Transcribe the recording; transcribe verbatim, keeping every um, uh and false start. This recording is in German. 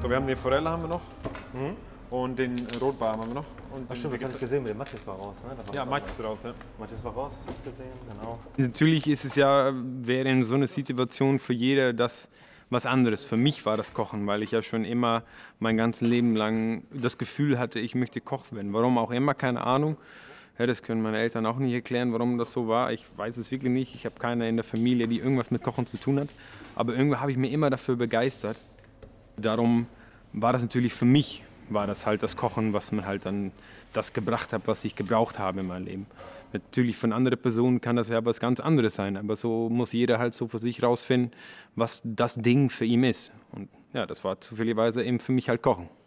So, wir haben die Forelle haben wir noch mhm. und den Rotbarm haben wir noch. Und Ach stimmt, das habe ich gesehen, mit dem Matthias war raus. Ne? Ja, Matthias ist raus, ja. Matthias war raus, das habe ich gesehen, genau. Natürlich ist es ja, wäre in so einer Situation für jeder das was anderes. Für mich war das Kochen, weil ich ja schon immer mein ganzes Leben lang das Gefühl hatte, ich möchte Koch werden. Warum auch immer, keine Ahnung. Ja, das können meine Eltern auch nicht erklären, warum das so war. Ich weiß es wirklich nicht. Ich habe keiner in der Familie, die irgendwas mit Kochen zu tun hat. Aber irgendwie habe ich mich immer dafür begeistert. Darum war das natürlich für mich, war das halt das Kochen, was mir halt dann das gebracht hat, was ich gebraucht habe in meinem Leben. Natürlich von anderen Personen kann das ja was ganz anderes sein, aber so muss jeder halt so für sich rausfinden, was das Ding für ihn ist. Und ja, das war zufälligerweise eben für mich halt Kochen.